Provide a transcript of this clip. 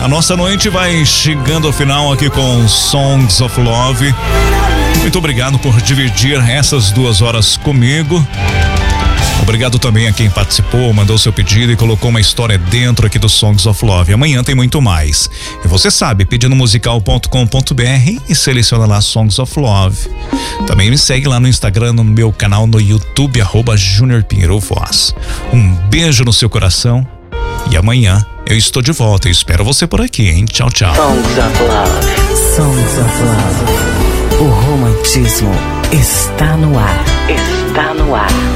A nossa noite vai chegando ao final aqui com Songs of Love. Muito obrigado por dividir essas 2 horas comigo. Obrigado também a quem participou, mandou seu pedido e colocou uma história dentro aqui do Songs of Love. Amanhã tem muito mais. E você sabe, pedindomusical.com.br e seleciona lá Songs of Love. Também me segue lá no Instagram, no meu canal no YouTube, @JuniorPinheiroVoz. Um beijo no seu coração e amanhã eu estou de volta e espero você por aqui, hein? Tchau, tchau. Songs of Love. Songs of Love. O romantismo está no ar. Está no ar.